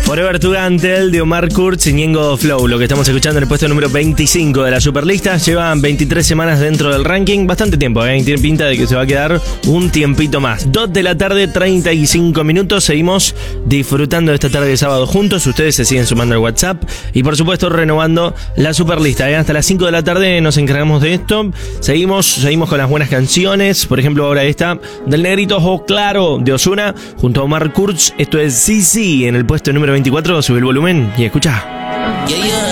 Forever Together de Omar Kurz y Ñengo Flow, lo que estamos escuchando en el puesto número 25 de la Superlista. Llevan 23 semanas dentro del ranking, bastante tiempo, tiene pinta de que se va a quedar un tiempito más. 2 de la tarde, 35 minutos, seguimos disfrutando de esta tarde de sábado juntos. Ustedes se siguen sumando al WhatsApp y por supuesto renovando la Superlista. Hasta las 5 de la tarde nos encargamos de esto. Seguimos con las buenas canciones, por ejemplo ahora esta del Negrito Ojo Claro de Ozuna junto a Omar Kurz. Esto es Sí Sí en el puesto número 24, sube el volumen y escucha. Yeah, yeah.